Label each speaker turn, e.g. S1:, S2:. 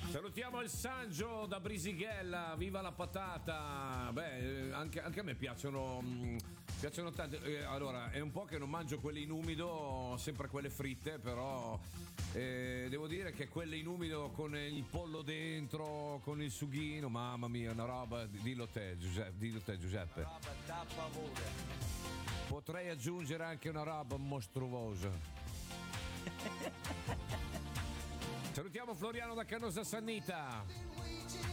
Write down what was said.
S1: Salutiamo il Sangio da Brisighella, viva la patata. Beh, anche a me piacciono tanto. Allora, è un po' che non mangio quelle in umido, sempre quelle fritte, però devo dire che quelle in umido con il pollo dentro, con il sughino, mamma mia, una roba, dillo te Giuseppe.
S2: Roba da pavore.
S1: Potrei aggiungere anche una roba mostruosa. Salutiamo Floriano da Canosa Sannita.